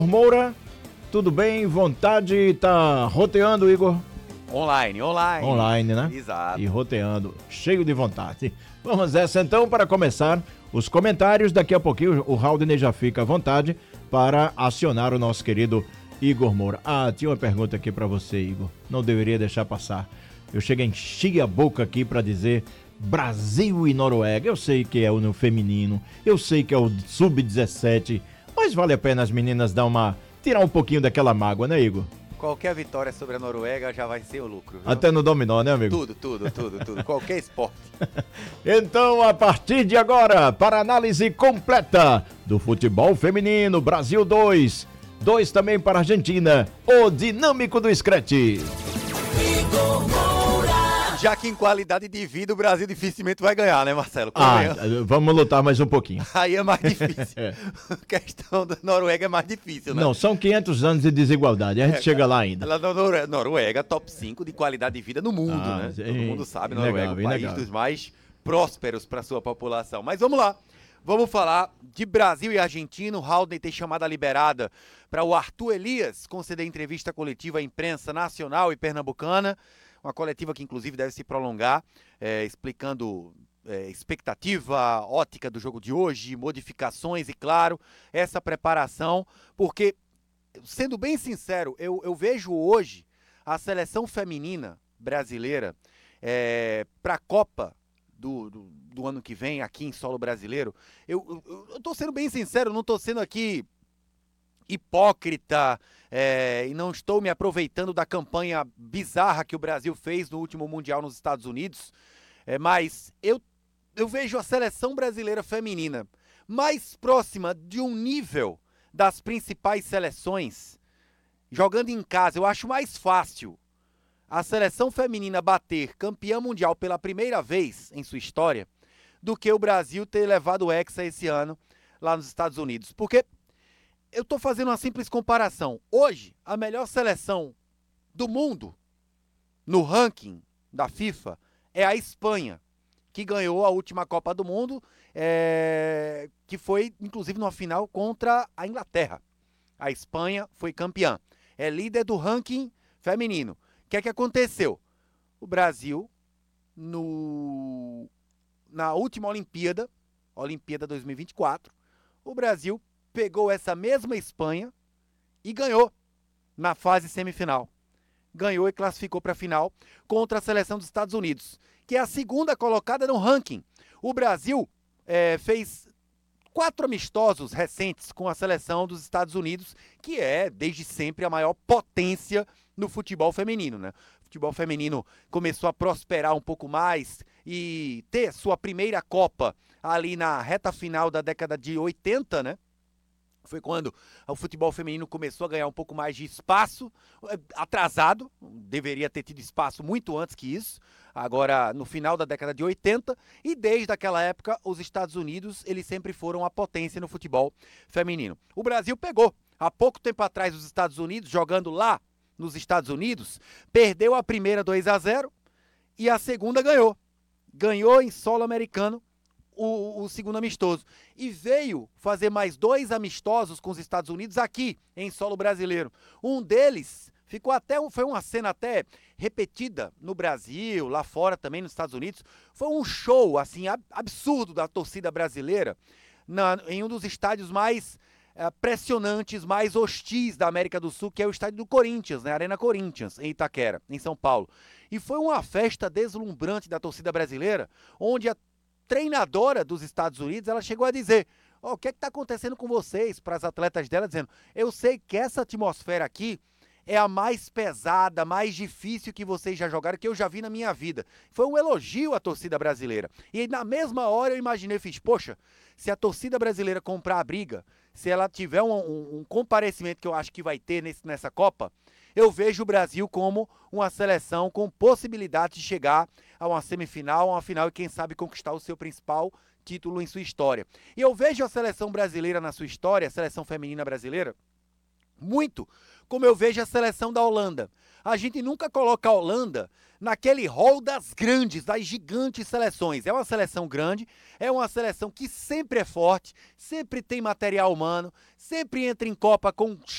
Moura, tudo bem? Vontade, tá roteando, Igor? Online. Online, né? Exato. E roteando, cheio de vontade. Vamos nessa então para começar os comentários. Daqui a pouquinho o Haldner já fica à vontade para acionar o nosso querido Igor Moura. Tinha uma pergunta aqui para você, Igor. Não deveria deixar passar. Eu cheguei, enchi a boca aqui para dizer Brasil e Noruega. Eu sei que é o no feminino, eu sei que é o sub-17, mas vale a pena as meninas tirar um pouquinho daquela mágoa, né, Igor? Qualquer vitória sobre a Noruega já vai ser o lucro, viu? Até no dominó, né, amigo? Tudo. Qualquer esporte. Então, a partir de agora, para análise completa do futebol feminino, Brasil 2 também para a Argentina, o dinâmico do Scratch. Já que em qualidade de vida o Brasil dificilmente vai ganhar, né, Marcelo? Vamos lutar mais um pouquinho. Aí é mais difícil. A questão da Noruega é mais difícil, né? Não, são 500 anos de desigualdade, a gente chega lá ainda. Noruega, top 5 de qualidade de vida no mundo, né? Todo mundo sabe, Noruega, o país dos mais prósperos para sua população. Mas vamos lá. Vamos falar de Brasil e Argentina. O Haldner tem chamada liberada para o Arthur Elias conceder entrevista coletiva à imprensa nacional e pernambucana. Uma coletiva que, inclusive, deve se prolongar, explicando expectativa, ótica do jogo de hoje, modificações e, claro, essa preparação. Porque, sendo bem sincero, eu vejo hoje a seleção feminina brasileira para a Copa do ano que vem, aqui em solo brasileiro. Eu tô sendo bem sincero, não tô sendo aqui hipócrita e não estou me aproveitando da campanha bizarra que o Brasil fez no último Mundial nos Estados Unidos, mas eu vejo a seleção brasileira feminina mais próxima de um nível das principais seleções, jogando em casa. Eu acho mais fácil a seleção feminina bater campeã mundial pela primeira vez em sua história do que o Brasil ter levado o Hexa esse ano lá nos Estados Unidos. Porque eu estou fazendo uma simples comparação. Hoje, a melhor seleção do mundo no ranking da FIFA é a Espanha, que ganhou a última Copa do Mundo, que foi, inclusive, numa final contra a Inglaterra. A Espanha foi campeã. É líder do ranking feminino. O que é que aconteceu? O Brasil, na última Olimpíada 2024, o Brasil pegou essa mesma Espanha e ganhou na fase semifinal. Ganhou e classificou para a final contra a seleção dos Estados Unidos, que é a segunda colocada no ranking. O Brasil fez 4 amistosos recentes com a seleção dos Estados Unidos, que é, desde sempre, a maior potência no futebol feminino, né? O futebol feminino começou a prosperar um pouco mais e ter sua primeira Copa ali na reta final da década de 80, né? Foi quando o futebol feminino começou a ganhar um pouco mais de espaço, atrasado, deveria ter tido espaço muito antes que isso, agora no final da década de 80, e desde aquela época os Estados Unidos, eles sempre foram a potência no futebol feminino. O Brasil pegou, há pouco tempo atrás, os Estados Unidos, jogando lá nos Estados Unidos, perdeu a primeira 2-0 e a segunda ganhou. Ganhou em solo americano o segundo amistoso. E veio fazer mais 2 amistosos com os Estados Unidos aqui, em solo brasileiro. Um deles foi uma cena até repetida no Brasil, lá fora também, nos Estados Unidos. Foi um show, assim, absurdo da torcida brasileira em um dos estádios mais pressionantes, mais hostis da América do Sul, que é o estádio do Corinthians, né? Arena Corinthians, em Itaquera, em São Paulo. E foi uma festa deslumbrante da torcida brasileira, onde a treinadora dos Estados Unidos, ela chegou a dizer: o que é que está acontecendo com vocês? Para as atletas dela, dizendo: eu sei que essa atmosfera aqui é a mais pesada, mais difícil que vocês já jogaram, que eu já vi na minha vida. Foi um elogio à torcida brasileira. E na mesma hora eu imaginei, poxa, se a torcida brasileira comprar a briga, se ela tiver um comparecimento que eu acho que vai ter nessa Copa, eu vejo o Brasil como uma seleção com possibilidade de chegar a uma semifinal, a uma final e quem sabe conquistar o seu principal título em sua história. E eu vejo a seleção brasileira na sua história, a seleção feminina brasileira, muito como eu vejo a seleção da Holanda. A gente nunca coloca a Holanda naquele rol das grandes, das gigantes seleções. É uma seleção grande, é uma seleção que sempre é forte, sempre tem material humano, sempre entra em Copa com